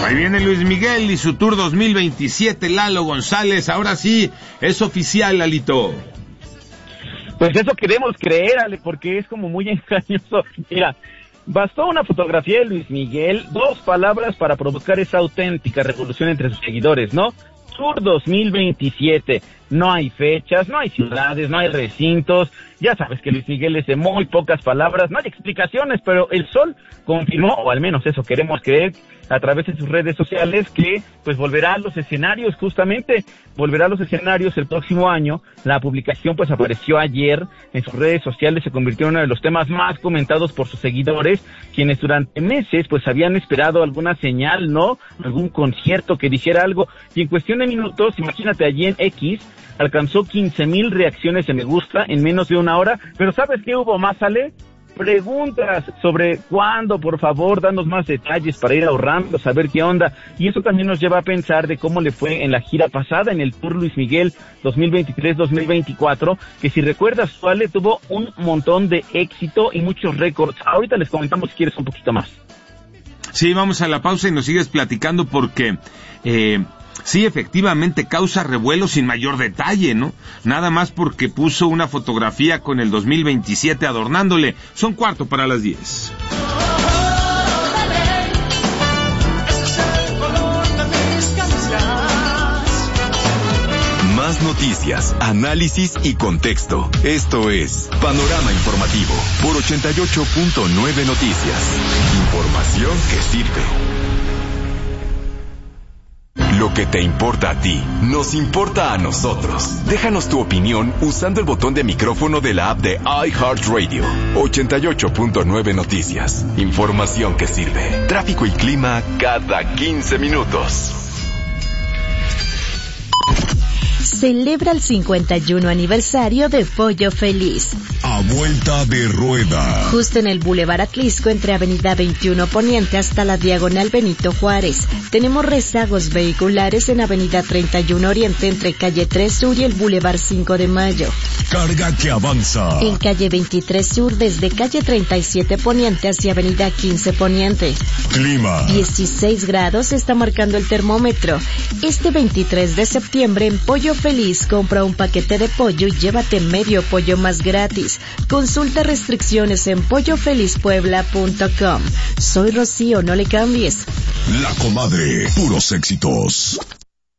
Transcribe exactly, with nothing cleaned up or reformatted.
Ahí viene Luis Miguel y su Tour dos mil veintisiete, Lalo González. Ahora sí, es oficial, Lalito. Pues eso queremos creer, Ale, porque es como muy engañoso. Mira, bastó una fotografía de Luis Miguel, dos palabras para provocar esa auténtica revolución entre sus seguidores, ¿no? Tour dos mil veintisiete. No hay fechas, no hay ciudades, no hay recintos. Ya sabes que Luis Miguel es de muy pocas palabras, no hay explicaciones, pero el Sol confirmó, o al menos eso queremos creer, a través de sus redes sociales, que pues volverá a los escenarios, justamente, volverá a los escenarios el próximo año. La publicación pues apareció ayer en sus redes sociales, se convirtió en uno de los temas más comentados por sus seguidores, quienes durante meses pues habían esperado alguna señal, ¿no? Algún concierto que dijera algo, y en cuestión de minutos, imagínate, allí en X, alcanzó quince mil reacciones de me gusta en menos de una hora. Pero ¿sabes qué hubo más, Ale? Preguntas sobre cuándo, por favor, danos más detalles para ir ahorrando, saber qué onda. Y eso también nos lleva a pensar de cómo le fue en la gira pasada, en el Tour Luis Miguel dos mil veintitrés dos mil veinticuatro, que si recuerdas, Ale, tuvo un montón de éxito y muchos récords. Ahorita les comentamos si quieres un poquito más. Sí, vamos a la pausa y nos sigues platicando porque... Eh... Sí, efectivamente causa revuelo sin mayor detalle, ¿no? Nada más porque puso una fotografía con el dos mil veintisiete adornándole. Son cuarto para las diez. Más noticias, análisis y contexto. Esto es Panorama Informativo por ochenta y ocho punto nueve Noticias. Información que sirve. Lo que te importa a ti, nos importa a nosotros. Déjanos tu opinión usando el botón de micrófono de la app de iHeartRadio. ochenta y ocho punto nueve Noticias. Información que sirve. Tráfico y clima cada quince minutos. Celebra el cincuenta y uno aniversario de Pollo Feliz. A vuelta de rueda. Justo en el Boulevard Atlisco, entre Avenida veintiuno Poniente hasta la Diagonal Benito Juárez. Tenemos rezagos vehiculares en Avenida treinta y uno Oriente, entre Calle tres Sur y el Boulevard cinco de Mayo. Carga que avanza. En Calle veintitrés Sur, desde Calle treinta y siete Poniente hacia Avenida quince Poniente. Clima. dieciséis grados está marcando el termómetro. Este veintitrés de septiembre en Pollo Feliz, compra un paquete de pollo y llévate medio pollo más gratis. Consulta restricciones en pollo feliz puebla punto com. Soy Rocío, no le cambies. La Comadre, puros éxitos.